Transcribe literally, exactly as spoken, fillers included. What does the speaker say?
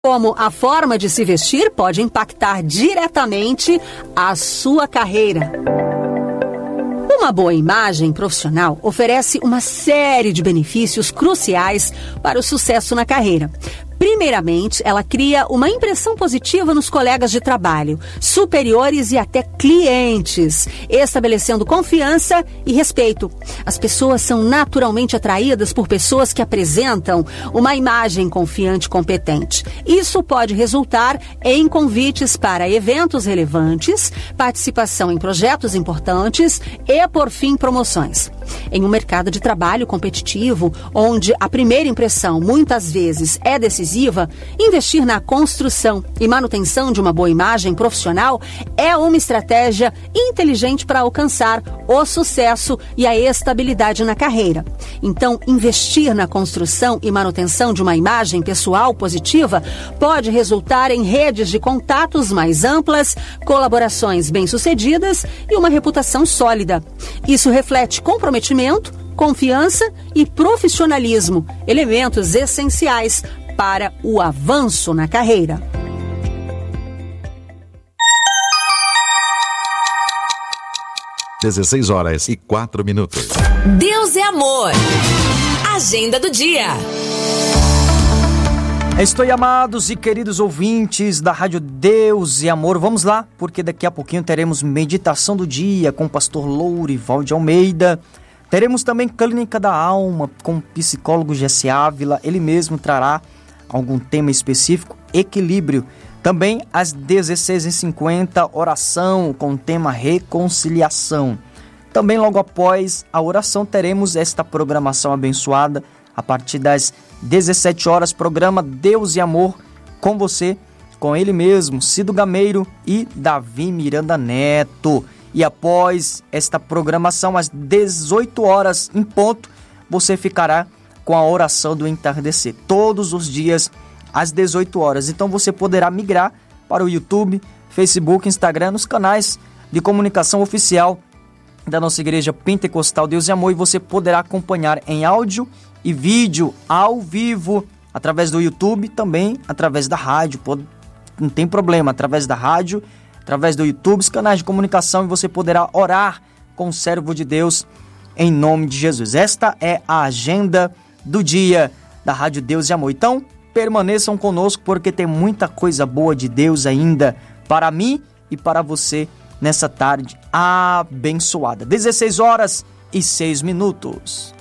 Como a forma de se vestir pode impactar diretamente a sua carreira. Uma boa imagem profissional oferece uma série de benefícios cruciais para o sucesso na carreira. Primeiramente, ela cria uma impressão positiva nos colegas de trabalho, superiores e até clientes, estabelecendo confiança e respeito. As pessoas são naturalmente atraídas por pessoas que apresentam uma imagem confiante e competente. Isso pode resultar em convites para eventos relevantes, participação em projetos importantes e, por fim, promoções. Em um mercado de trabalho competitivo, onde a primeira impressão muitas vezes é decisiva, investir na construção e manutenção de uma boa imagem profissional é uma estratégia inteligente para alcançar o sucesso e a estabilidade na carreira. Então, investir na construção e manutenção de uma imagem pessoal positiva pode resultar em redes de contatos mais amplas, colaborações bem-sucedidas e uma reputação sólida. Isso reflete comprometimento, confiança e profissionalismo, elementos essenciais para o avanço na carreira. dezesseis horas e quatro minutos. Deus é amor. Agenda do dia. Estou, amados e queridos ouvintes da Rádio Deus e Amor. Vamos lá, porque daqui a pouquinho teremos meditação do dia com o pastor Lourival de Almeida. Teremos também Clínica da Alma com o psicólogo Jesse Ávila. Ele mesmo trará algum tema específico, equilíbrio. Também às dezesseis e cinquenta, oração com o tema reconciliação. Também logo após a oração teremos esta programação abençoada. A partir das dezessete horas, programa Deus e Amor com você, com ele mesmo, Cido Gameiro e Davi Miranda Neto. E após esta programação, às dezoito horas em ponto, você ficará com a oração do entardecer, todos os dias às dezoito horas. Então você poderá migrar para o YouTube, Facebook, Instagram, nos canais de comunicação oficial da nossa Igreja Pentecostal Deus e Amor, e você poderá acompanhar em áudio e vídeo ao vivo através do YouTube, também através da rádio. Pode, não tem problema, através da rádio, através do YouTube, os canais de comunicação, e você poderá orar com o servo de Deus em nome de Jesus. Esta é a agenda do dia da Rádio Deus e Amor. Então, permaneçam conosco, porque tem muita coisa boa de Deus ainda para mim e para você nessa tarde abençoada. dezesseis horas e seis minutos.